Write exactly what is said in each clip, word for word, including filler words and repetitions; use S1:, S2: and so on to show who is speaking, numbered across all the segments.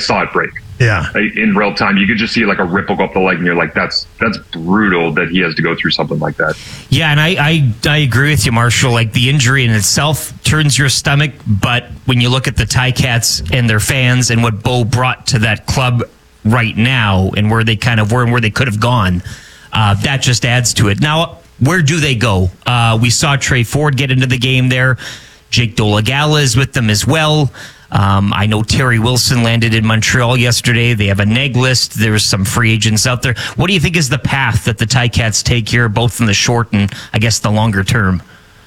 S1: saw it break.
S2: Yeah.
S1: In real time, you could just see like a ripple go up the leg, and you're like, that's that's brutal that he has to go through something like that.
S3: Yeah, and I, I, I agree with you, Marshall. Like, the injury in itself turns your stomach, but when you look at the Ticats and their fans and what Bo brought to that club right now and where they kind of were and where they could have gone, uh, that just adds to it. Now, where do they go? Uh, we saw Trey Ford get into the game there. Jake Dolegala is with them as well. Um, I know Terry Wilson landed in Montreal yesterday. They have a neg list. There's some free agents out there. What do you think is the path that the Ticats take here, both in the short and, I guess, the longer term?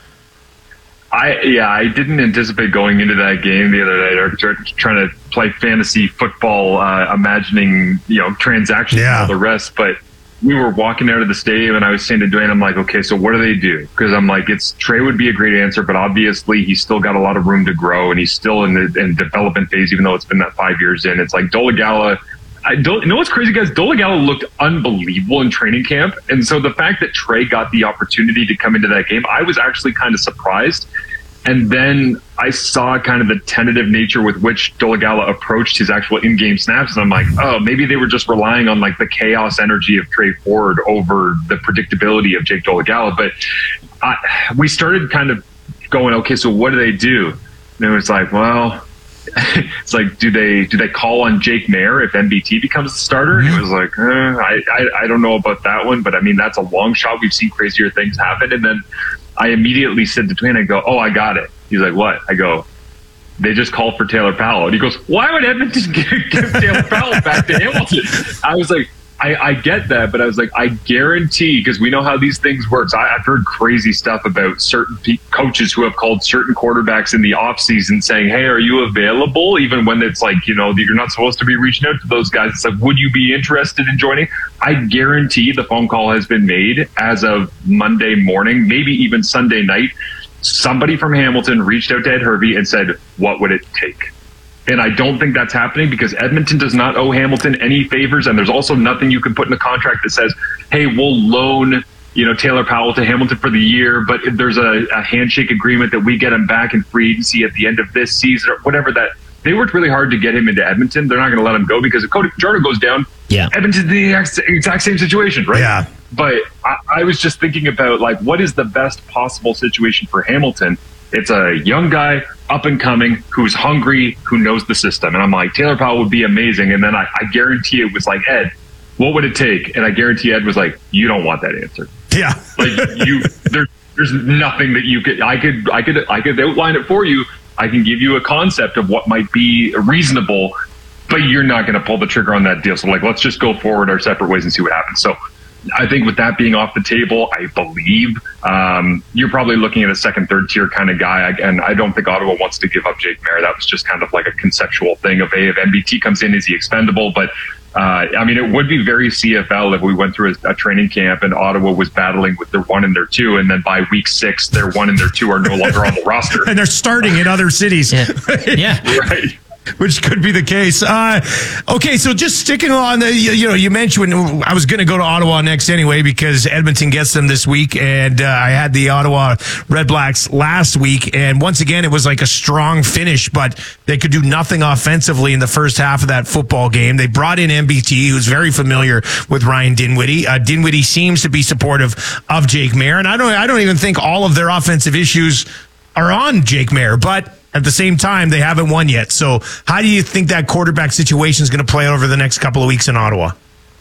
S1: I yeah, I didn't anticipate going into that game the other night or trying to play fantasy football, uh, imagining, you know, transactions
S2: yeah.
S1: and all the rest, but we were walking out of the stadium, and I was saying to Dwayne, I'm like, okay, so what do they do? Because I'm like, it's Trey would be a great answer, but obviously he's still got a lot of room to grow, and he's still in the in development phase, even though it's been that five years in. It's like Dolegala. I don't you know what's crazy, guys? Dolegala looked unbelievable in training camp, and so the fact that Trey got the opportunity to come into that game, I was actually kind of surprised. And then I saw kind of the tentative nature with which Dolegala approached his actual in-game snaps, and I'm like, oh, maybe they were just relying on like the chaos energy of Trey Ford over the predictability of Jake Dolegala. But I, we started kind of going, okay, so what do they do? And it was like, well, it's like, do they do they call on Jake Maier if M B T becomes the starter? Mm-hmm. It was like, eh, I, I I don't know about that one, but I mean, that's a long shot. We've seen crazier things happen. And then I immediately said to Dwayne, I go, oh, I got it. He's like, what? I go, they just called for Taylor Powell. And he goes, why would Edmonton give, give Taylor Powell back to Hamilton? I was like, I, I get that, but I was like, I guarantee, because we know how these things work. So I, I've heard crazy stuff about certain pe- coaches who have called certain quarterbacks in the offseason saying, hey, are you available? Even when it's like, you know, you're not supposed to be reaching out to those guys. It's like, would you be interested in joining? I guarantee the phone call has been made as of Monday morning, maybe even Sunday night. Somebody from Hamilton reached out to Ed Hervey and said, what would it take? And I don't think that's happening because Edmonton does not owe Hamilton any favors. And there's also nothing you can put in the contract that says, hey, we'll loan, you know, Taylor Powell to Hamilton for the year, but if there's a, a handshake agreement that we get him back in free agency at the end of this season or whatever that. They worked really hard to get him into Edmonton. They're not going to let him go because if Cody Fajardo goes down,
S3: yeah.
S1: Edmonton's the exact, exact same situation, right?
S2: Yeah.
S1: But I, I was just thinking about, like, what is the best possible situation for Hamilton? It's a young guy, up and coming, who's hungry, who knows the system. And I'm like, Taylor Powell would be amazing. And then I, I guarantee it was like, Ed, what would it take? And I guarantee Ed was like, you don't want that answer.
S2: Yeah.
S1: Like you, there, there's nothing that you could, I could, I could, I could outline it for you. I can give you a concept of what might be reasonable, but you're not going to pull the trigger on that deal. So like, let's just go forward our separate ways and see what happens. So I think with that being off the table, I believe um, you're probably looking at a second, third tier kind of guy. And I don't think Ottawa wants to give up Jake Maier. That was just kind of like a conceptual thing of, hey, if M B T comes in, is he expendable? But uh, I mean, it would be very C F L if we went through a, a training camp and Ottawa was battling with their one and their two. And then by week six, their one and their two are no longer on the roster.
S2: And they're starting in other cities.
S3: Yeah. yeah.
S1: Right.
S2: Which could be the case. Uh, okay, so just sticking on the, you, you know, you mentioned I was going to go to Ottawa next anyway because Edmonton gets them this week, and uh, I had the Ottawa Red Blacks last week, and once again it was like a strong finish, but they could do nothing offensively in the first half of that football game. They brought in M B T, who's very familiar with Ryan Dinwiddie. Uh, Dinwiddie seems to be supportive of Jake Maier, and I don't, I don't even think all of their offensive issues are on Jake Maier, but at the same time, they haven't won yet. So how do you think that quarterback situation is going to play out over the next couple of weeks in Ottawa?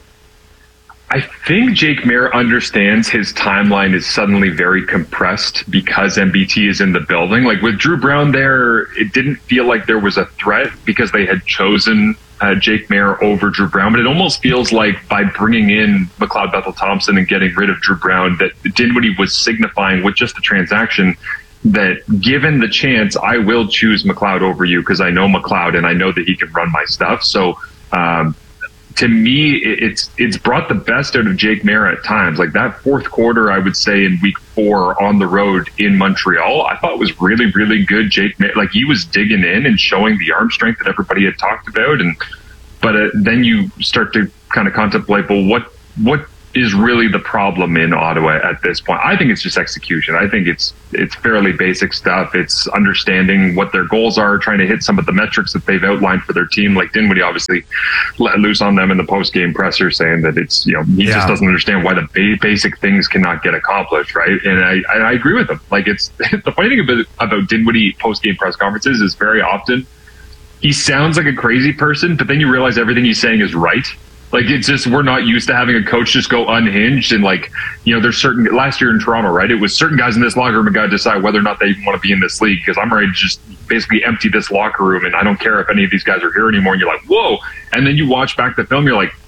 S1: I think Jake Maier understands his timeline is suddenly very compressed because M B T is in the building. Like with Drew Brown there, it didn't feel like there was a threat because they had chosen uh, Jake Maier over Drew Brown. But it almost feels like by bringing in McLeod Bethel-Thompson and getting rid of Drew Brown, that Dinwiddie was signifying with just the transaction that given the chance, I will choose McLeod over you because I know McLeod and I know that he can run my stuff. So um, to me, it's it's brought the best out of Jake Maier at times. Like that fourth quarter, I would say in week four on the road in Montreal, I thought was really, really good. Jake Maier, like he was digging in and showing the arm strength that everybody had talked about. And but uh, then you start to kind of contemplate, well, what what is really the problem in Ottawa at this point. I think it's just execution. I think it's it's fairly basic stuff. It's understanding what their goals are, trying to hit some of the metrics that they've outlined for their team. Like Dinwiddie obviously let loose on them in the post-game presser saying that it's, you know, he yeah. just doesn't understand why the ba- basic things cannot get accomplished, right? And I, I agree with him. Like, it's the funny thing about, about Dinwiddie post-game press conferences is very often he sounds like a crazy person, but then you realize everything he's saying is right. Like, it's just, we're not used to having a coach just go unhinged. And, like, you know, there's certain, last year in Toronto, right, it was certain guys in this locker room have got to decide whether or not they even want to be in this league, because I'm ready to just basically empty this locker room and I don't care if any of these guys are here anymore. And you're like, whoa. And then you watch back the film, you're like,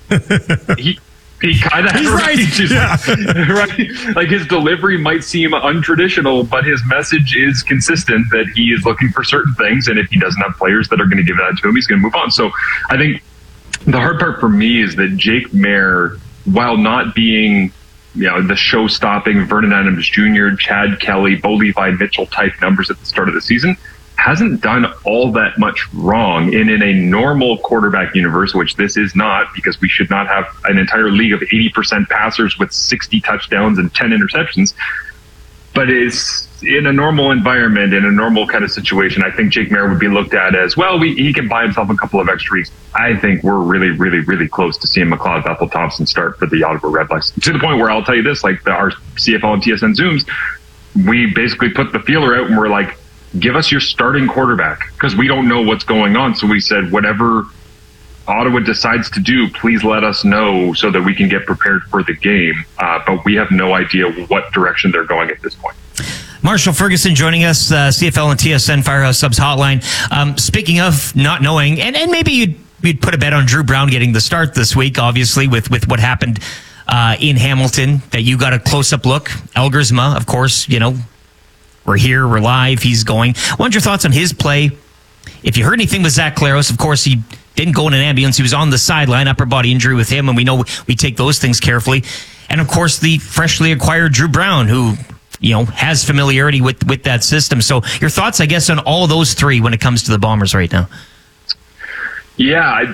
S1: he he kind of
S2: he's right.
S1: Just, yeah. right. Like, his delivery might seem untraditional, but his message is consistent that he is looking for certain things. And if he doesn't have players that are going to give that to him, he's going to move on. So I think the hard part for me is that Jake Maier, while not being, you know, the show-stopping Vernon Adams Junior, Chad Kelly, Bo Levi Mitchell type numbers at the start of the season, hasn't done all that much wrong. And in a normal quarterback universe, which this is not, because we should not have an entire league of eighty percent passers with sixty touchdowns and ten interceptions, but it's in a normal environment, in a normal kind of situation, I think Jake Maier would be looked at as, well, we, he can buy himself a couple of extra weeks. I think we're really, really, really close to seeing McLeod Bethel Thompson start for the Ottawa Redblacks, to the point where I'll tell you this, like the, our C F L and T S N Zooms, we basically put the feeler out and we're like, give us your starting quarterback, because we don't know what's going on. So we said, whatever Ottawa decides to do, please let us know so that we can get prepared for the game. Uh, but we have no idea what direction they're going at this point.
S3: Marshall Ferguson joining us, uh, C F L and T S N Firehouse Subs Hotline. Um, speaking of not knowing, and, and maybe you'd, you'd put a bet on Drew Brown getting the start this week, obviously, with, with what happened uh, in Hamilton, that you got a close-up look. Elgersma, of course, you know, we're here, we're live, he's going. What's your thoughts on his play? If you heard anything with Zach Claros, of course, he didn't go in an ambulance. He was on the sideline, upper body injury with him, and we know we take those things carefully. And, of course, the freshly acquired Drew Brown, who, you know, has familiarity with, with that system. So your thoughts, I guess, on all of those three when it comes to the Bombers right now?
S1: Yeah, I,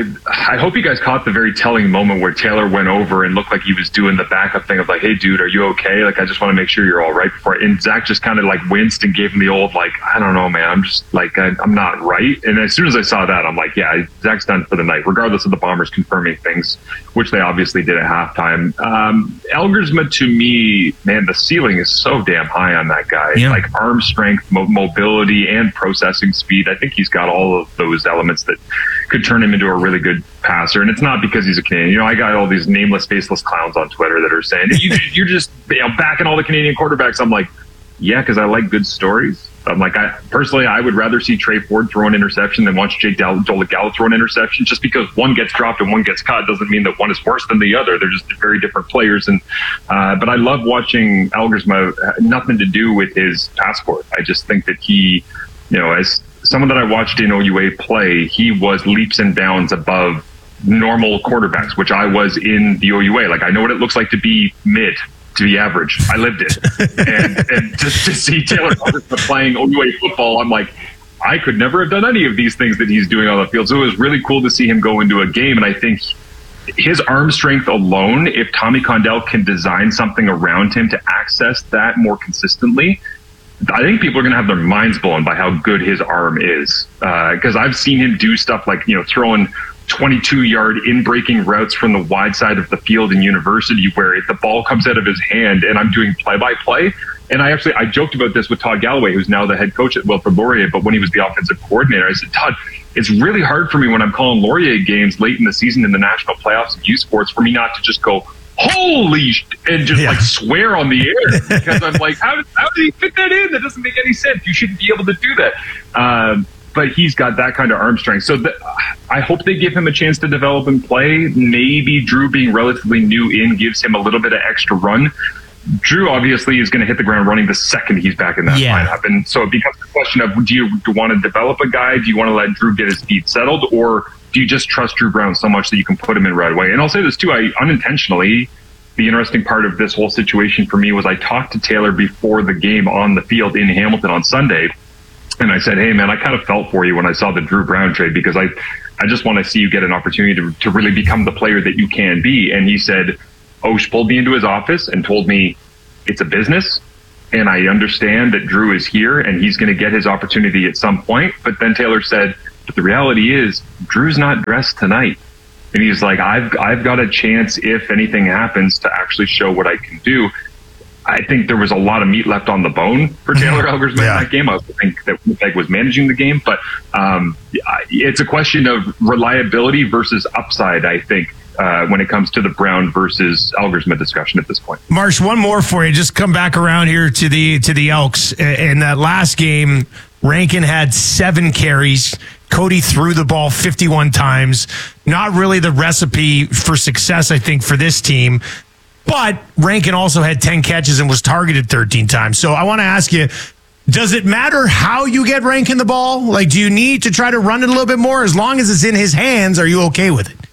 S1: I I hope you guys caught the very telling moment where Taylor went over and looked like he was doing the backup thing of like, hey, dude, are you okay? Like, I just want to make sure you're all right before. And Zach just kind of like winced and gave him the old, like, I don't know, man. I'm just like, I, I'm not right. And as soon as I saw that, I'm like, yeah, Zach's done for the night, regardless of the Bombers confirming things, which they obviously did at halftime. Um, Elgersma, to me, man, the ceiling is so damn high on that guy. Yeah. Like arm strength, mo- mobility, and processing speed. I think he's got all of those elements that could turn him into a really good passer. And it's not because he's a Canadian. You know, I got all these nameless, faceless clowns on Twitter that are saying, you, you're just, you know, backing all the Canadian quarterbacks. I'm like, yeah, because I like good stories. I'm like, I personally, I would rather see Trey Ford throw an interception than watch Jake Dolegala throw an interception. Just because one gets dropped and one gets cut doesn't mean that one is worse than the other. They're just very different players. And uh, but I love watching Elgersma. Nothing to do with his passport. I just think that he, you know, as someone that I watched in O U A play, he was leaps and bounds above normal quarterbacks, which I was in the O U A. Like, I know what it looks like to be mid, to be average. I lived it. and and just to see Taylor playing O U A football, I'm like, I could never have done any of these things that he's doing on the field. So it was really cool to see him go into a game. And I think his arm strength alone, if Tommy Condell can design something around him to access that more consistently, I think people are going to have their minds blown by how good his arm is. Because uh, I've seen him do stuff like, you know, throwing twenty-two yard in-breaking routes from the wide side of the field in university where the ball comes out of his hand and I'm doing play-by-play. And I actually, I joked about this with Todd Galloway, who's now the head coach at Wilfrid Laurier, but when he was the offensive coordinator, I said, Todd, it's really hard for me when I'm calling Laurier games late in the season in the national playoffs of U Sports for me not to just go, holy sh-, and just yeah. like swear on the air, because I'm like, how, how did he fit that in? That doesn't make any sense. You shouldn't be able to do that. Um, but he's got that kind of arm strength. So the, I hope they give him a chance to develop and play. Maybe Drew being relatively new in gives him a little bit of extra run. Drew obviously is going to hit the ground running the second he's back in that
S3: yeah.
S1: lineup. And so it becomes a question of, do you, do you want to develop a guy? Do you want to let Drew get his feet settled? Or do you just trust Drew Brown so much that you can put him in right away? And I'll say this too, I unintentionally, the interesting part of this whole situation for me was I talked to Taylor before the game on the field in Hamilton on Sunday. And I said, hey man, I kind of felt for you when I saw the Drew Brown trade, because I, I just want to see you get an opportunity to, to really become the player that you can be. And he said, Osh pulled me into his office and told me it's a business. And I understand that Drew is here and he's going to get his opportunity at some point. But then Taylor said, but the reality is Drew's not dressed tonight. And he's like, I've, I've got a chance if anything happens to actually show what I can do. I think there was a lot of meat left on the bone for Taylor Algersman
S2: Yeah.
S1: in that game. I think that Winnipeg was managing the game, but um, it's a question of reliability versus upside, I think. Uh, when it comes to the Brown versus Algersman discussion at this point.
S2: Marsh, one more for you. Just come back around here to the to the Elks. In that last game, Rankin had seven carries. Cody threw the ball fifty-one times. Not really the recipe for success, I think, for this team. But Rankin also had ten catches and was targeted thirteen times. So I want to ask you, does it matter how you get Rankin the ball? Like, do you need to try to run it a little bit more? As long as it's in his hands, are you okay with it?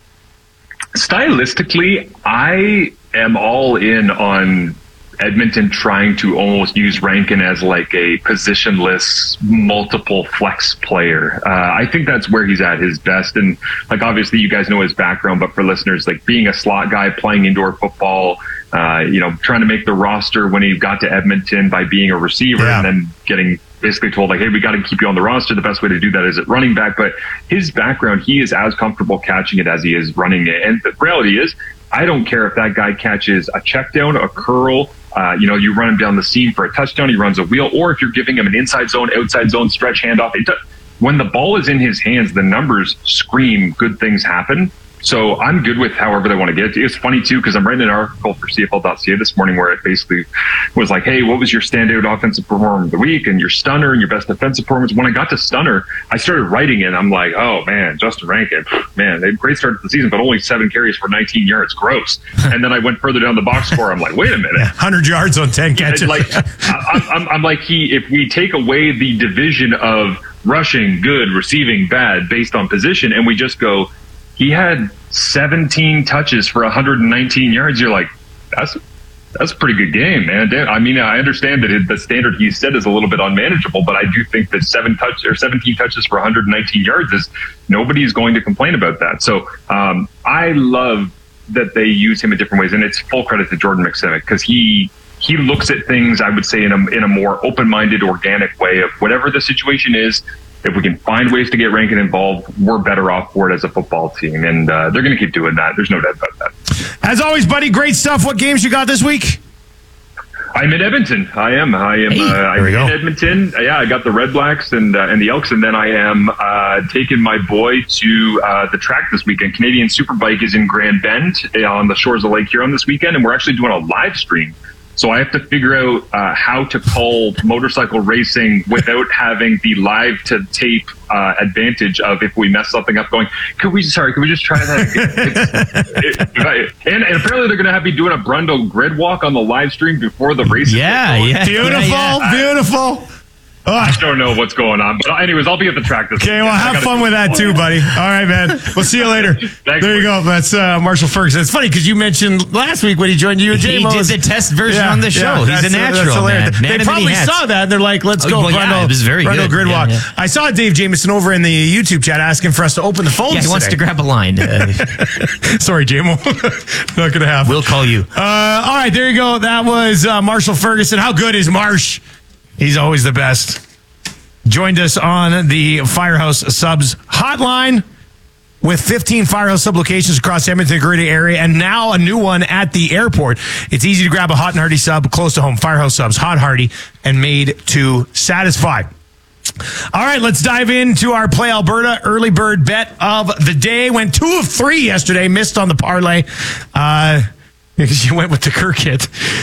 S1: Stylistically, I am all in on Edmonton trying to almost use Rankin as like a positionless, multiple flex player. Uh, I think that's where he's at his best. And like, obviously you guys know his background, but for listeners, like being a slot guy, playing indoor football, uh, you know, trying to make the roster when he got to Edmonton by being a receiver
S2: Yeah.
S1: and then getting basically told like, hey, we got to keep you on the roster. The best way to do that is at running back. But his background, he is as comfortable catching it as he is running it. And the reality is, I don't care if that guy catches a check down, a curl, uh, you know, you run him down the seam for a touchdown, he runs a wheel, or if you're giving him an inside zone, outside zone, stretch handoff. It does, when the ball is in his hands, the numbers scream good things happen. So I'm good with however they want to get it. It's funny, too, because I'm writing an article for C F L dot C A this morning where it basically was like, hey, what was your standout offensive performer of the week and your stunner and your best defensive performance? When I got to stunner, I started writing it. I'm like, oh, man, Justin Rankin, man, they had a great start to the season, but only seven carries for nineteen yards. Gross. And then I went further down the box score. I'm like, wait a minute.
S2: one hundred yards on ten catches.
S1: Like, I, I'm, I'm like, he, if we take away the division of rushing, good, receiving, bad, based on position, and we just go, he had seventeen touches for one hundred nineteen yards. You're like, that's that's a pretty good game, man. I mean, I understand that the standard he set is a little bit unmanageable, but I do think that seven touch or seventeen touches for one hundred nineteen yards is nobody's going to complain about that. So um, I love that they use him in different ways, and it's full credit to Jordan McSimic because he he looks at things, I would say, in a in a more open-minded, organic way of whatever the situation is. If we can find ways to get Rankin involved, we're better off for it as a football team. And uh, they're going to keep doing that. There's no doubt about that.
S2: As always, buddy, great stuff. What games you got this week?
S1: I'm in Edmonton. I am. I am.
S2: Hey,
S1: uh,
S2: there
S1: I'm
S2: we
S1: in
S2: go.
S1: Edmonton. Uh, yeah, I got the Red Blacks and uh, and the Elks, and then I am uh, taking my boy to uh, the track this weekend. Canadian Superbike is in Grand Bend uh, on the shores of Lake Huron this weekend, and we're actually doing a live stream. So I have to figure out uh, how to call motorcycle racing without having the live to tape uh, advantage of if we mess something up going, could we, sorry, could we just try that again? It, it, and, and apparently they're going to have me doing a Brundle grid walk on the live stream before the race.
S3: Yeah, yeah.
S2: Beautiful,
S3: yeah, yeah.
S2: beautiful. Oh,
S1: I don't know what's going on. But anyways, I'll be at the track this
S2: okay,
S1: weekend.
S2: well,
S1: I
S2: have
S1: gotta
S2: fun
S1: do
S2: with that
S1: it.
S2: too, buddy. All right, man. We'll see you later.
S1: Thanks,
S2: There you go. That's uh, Marshall Ferguson. It's funny because you mentioned last week when he joined you and
S3: He
S2: J-Mo's.
S3: did the test version on the show. He's
S2: that's-
S3: a natural,
S2: that's hilarious.
S3: man. Man
S2: They
S3: of many
S2: probably
S3: hats.
S2: saw that. They're like, let's
S3: Oh,
S2: go.
S3: well, yeah,
S2: Brundle,
S3: it was very
S2: Brundle
S3: good.
S2: Grid
S3: Yeah,
S2: Walk.
S3: yeah.
S2: I saw Dave Jameson over in the YouTube chat asking for us to open the phones
S3: Yeah, he wants
S2: today.
S3: to grab a line. Uh,
S2: Sorry, J-Mo. Not going to happen.
S3: we'll call you.
S2: Uh, all right, there you go. That was uh, Marshall Ferguson. How good is Marsh? He's always the best. Joined us on the Firehouse Subs hotline with fifteen Firehouse Sub locations across Edmonton greater area and now a new one at the airport. It's easy to grab a hot and hearty sub close to home. Firehouse Subs, hot, hearty, and made to satisfy. All right, let's dive into our Play Alberta early bird bet of the day. Went two of three yesterday, missed on the parlay. Uh, because you went with the Kirk hit.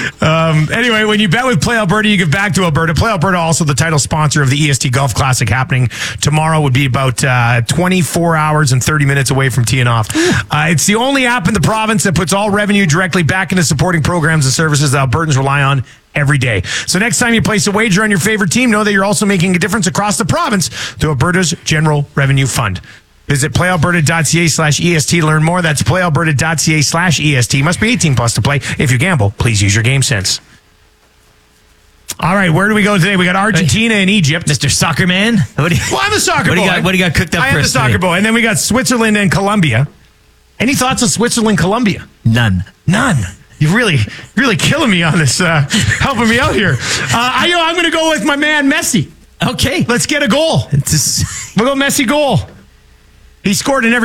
S2: Um, anyway, when you bet with Play Alberta, you give back to Alberta. Play Alberta, also the title sponsor of the E S T Golf Classic happening tomorrow, would be about uh, twenty-four hours and thirty minutes away from teeing off. Uh, it's the only app in the province that puts all revenue directly back into supporting programs and services that Albertans rely on every day. So next time you place a wager on your favorite team, know that you're also making a difference across the province through Alberta's General Revenue Fund. Visit playalberta.ca slash EST to learn more. That's playalberta.ca slash EST. Must be eighteen plus to play. If you gamble, please use your game sense. All right, where do we go today? We got Argentina and Egypt.
S3: Mister Soccer Man. What do you,
S2: Well, I'm the soccer
S3: what do
S2: boy.
S3: you got, what do you got cooked up
S2: I
S3: for
S2: am the
S3: us
S2: soccer
S3: today?
S2: boy. And then we got Switzerland and Colombia. Any thoughts on Switzerland, Colombia?
S3: None.
S2: None. You're really, really killing me on this, uh, helping me out here. Uh, I, you know, I'm going to go with my man, Messi.
S3: Okay.
S2: Let's get a goal.
S3: It's just...
S2: We'll go Messi goal. He scored in every